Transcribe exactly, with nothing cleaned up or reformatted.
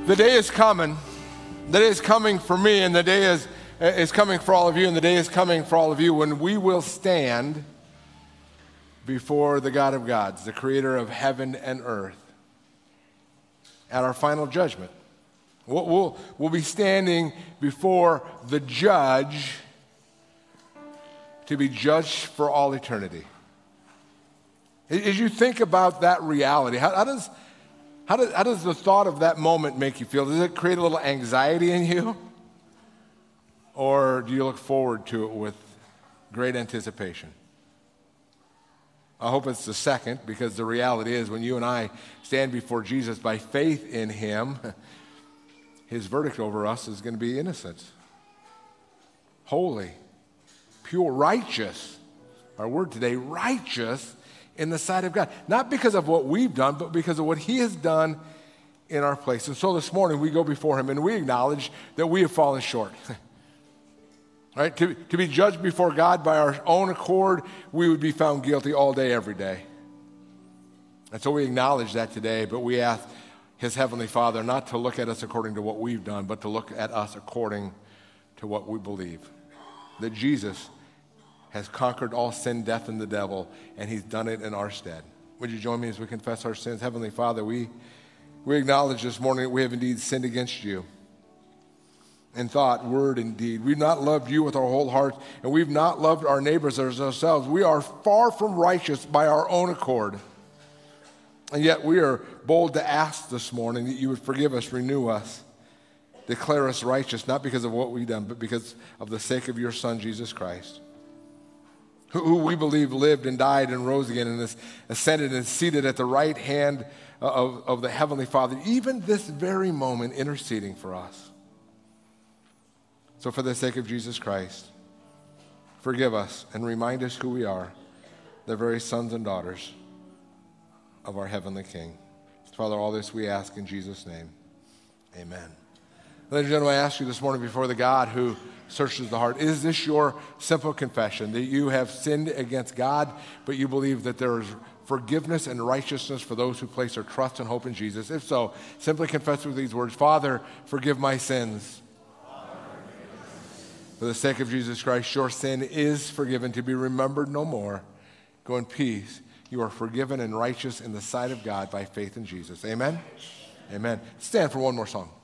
The day is coming. The day is coming for me, and the day is, is coming for all of you, and the day is coming for all of you when we will stand before the God of gods, the creator of heaven and earth, at our final judgment. We'll, we'll, we'll be standing before the judge to be judged for all eternity. As you think about that reality, how, how does How does, how does the thought of that moment make you feel? Does it create a little anxiety in you? Or do you look forward to it with great anticipation? I hope it's the second, because the reality is when you and I stand before Jesus by faith in him, his verdict over us is going to be innocent, holy, pure, righteous. Our word today, righteous in the sight of God. Not because of what we've done, but because of what he has done in our place. And so this morning we go before him and we acknowledge that we have fallen short. Right? To, to be judged before God by our own accord, we would be found guilty all day, every day. And so we acknowledge that today, but we ask his heavenly Father not to look at us according to what we've done, but to look at us according to what we believe. That Jesus has conquered all sin, death, and the devil, and he's done it in our stead. Would you join me as we confess our sins? Heavenly Father, we, we acknowledge this morning that we have indeed sinned against you in thought, word, and deed. We've not loved you with our whole heart, and we've not loved our neighbors as ourselves. We are far from righteous by our own accord. And yet we are bold to ask this morning that you would forgive us, renew us, declare us righteous, not because of what we've done, but because of the sake of your Son, Jesus Christ, who we believe lived and died and rose again and is ascended and seated at the right hand of, of the Heavenly Father, even this very moment interceding for us. So for the sake of Jesus Christ, forgive us and remind us who we are, the very sons and daughters of our Heavenly King. Father, all this we ask in Jesus' name. Amen. Ladies and gentlemen, I ask you this morning before the God who searches the heart, is this your simple confession that you have sinned against God, but you believe that there is forgiveness and righteousness for those who place their trust and hope in Jesus? If so, simply confess with these words: Father, forgive my sins. For the sake of Jesus Christ, your sin is forgiven, to be remembered no more. Go in peace. You are forgiven and righteous in the sight of God by faith in Jesus. Amen? Amen. Stand for one more song.